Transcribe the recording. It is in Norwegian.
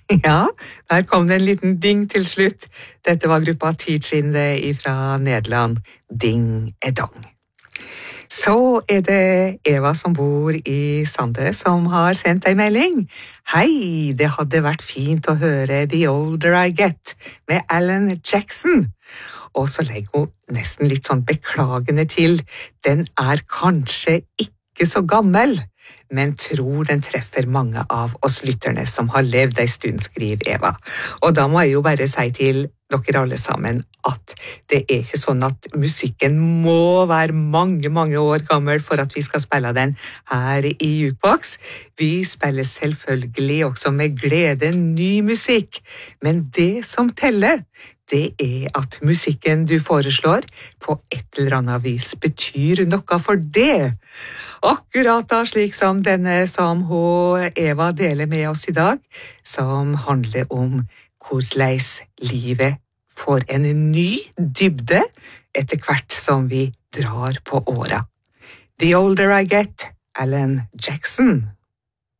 Ja, der kom det en liten ding til slutt. Dette var gruppa Teach-In fra Nederland. Ding-e-dong. Så det Eva som bor i Sande som har sendt en melding. Hei, det hadde vært fint å høre The Older I Get med Alan Jackson. Og så legger hun nesten litt sånn beklagende til. Den er kanskje ikke så gammel, men tror den treffer mange av oss lytterne som har levd en stund, skriver Eva. Og da må jeg jo bare si til dere alle sammen at det er ikke sånn at musikken må være mange, mange år gammel for at vi skal spille den her i Jukebox. Vi spiller selvfølgelig også med glede ny musikk, men det som teller, det er at musikken du foreslår på et eller annet vis betyr noe for det. Akkurat da slik som denne som Eva deler med oss i dag, som handler om hvordan livet får en ny dybde etter hvert som vi drar på åra. The Older I Get, Alan Jackson.